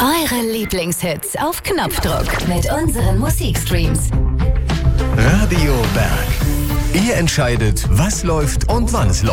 Eure Lieblingshits auf Knopfdruck mit unseren Musikstreams. Radio Berg. Ihr entscheidet, was läuft und wann es läuft.